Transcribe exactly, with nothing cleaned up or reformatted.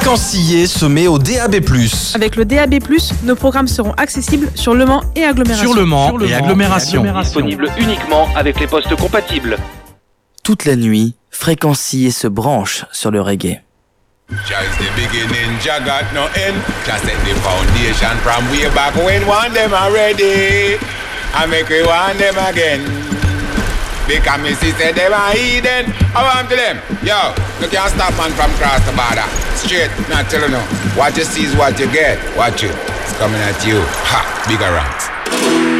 Fréquencillé se met au D A B plus. Avec le D A B plus, nos programmes seront accessibles sur Le Mans et agglomération. Sur Le Mans, Sur le et, Mans agglomération. et agglomération. Disponible uniquement avec les postes compatibles. Toute la nuit, Fréquencillé se branche sur le reggae. Just the beginning, Jah got no end. Just set the foundation from way back when one them already. I make we want them again. Because me see say them are hidden. I want to them. Yo, you can't stop man from cross the border. Straight, not tell you no. What you see is what you get. Watch it. It's coming at you. Ha, bigger rocks.